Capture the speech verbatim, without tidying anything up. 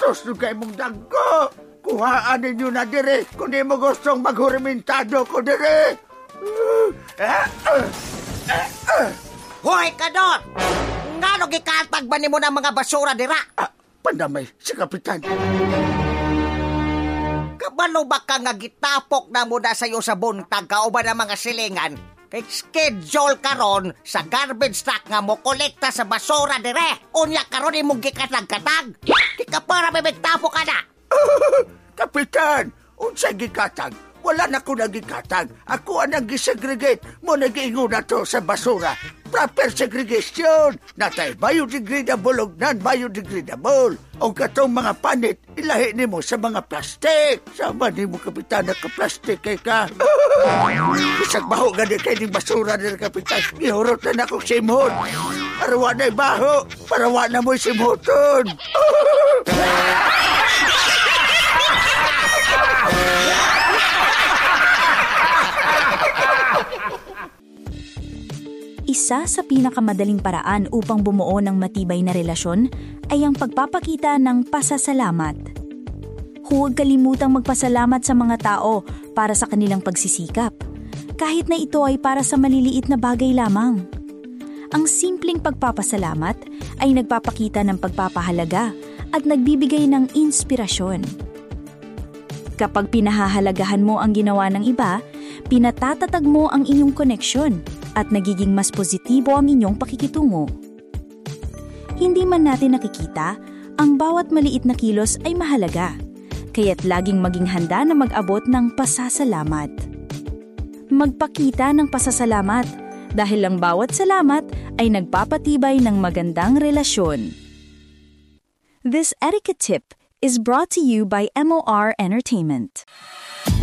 Sus, nung kayo mong dagko. Kuhaan ninyo na dire kung di mo gustong maghurimentado ko dire. Hoy, Kadot! Nga no gikatag ba ni mo ng mga basura dira? Ah, pandamay, si Kapitan. Kabalo ba ka nga gitapok na muna sa'yo sa buntag kauban ng mga silingan? Kay schedule karon sa garbage truck nga mo kolekta sa basura dire. Unya karon imong gikatag-katag. Di ka para may magtapok ka na. Kapitan, unsay gikatag? Wala na ko nagikatag. Ako ang nag-segregate. Mo nag-iingo na to sa basura. Proper segregation. Natay biodegradable o non-biodegradable. O katong mga panit, ilahi ni mo sa mga plastic. Sama ni mo, Kapitan, nagka-plastic kay ka. Isang baho gani kay ning basura nila, Kapitan. Ihurot na na kong simhot. Parawa na'y baho. Parawa na mo'y simhoton. Isa sa pinakamadaling paraan upang bumuo ng matibay na relasyon ay ang pagpapakita ng pasasalamat. Huwag kalimutang magpasalamat sa mga tao para sa kanilang pagsisikap, kahit na ito ay para sa maliliit na bagay lamang. Ang simpleng pagpapasalamat ay nagpapakita ng pagpapahalaga at nagbibigay ng inspirasyon. Kapag pinahahalagahan mo ang ginawa ng iba, pinatatatag mo ang inyong koneksyon at nagiging mas positibo ang inyong pakikitungo. Hindi man natin nakikita, ang bawat maliit na kilos ay mahalaga, kaya't laging maging handa na mag-abot ng pasasalamat. Magpakita ng pasasalamat dahil ang bawat salamat ay nagpapatibay ng magandang relasyon. This etiquette tip is brought to you by M O R Entertainment.